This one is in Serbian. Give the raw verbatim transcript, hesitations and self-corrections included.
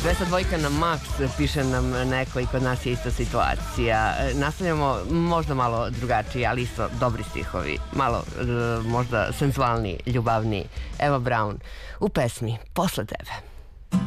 dvesta dvojka na Max, piše nam neko i kod nas je ista situacija. Nastavljamo možda malo drugačije, ali isto dobri stihovi. Malo možda senzualni, ljubavni. Eva Braun u pesmi Posle tebe.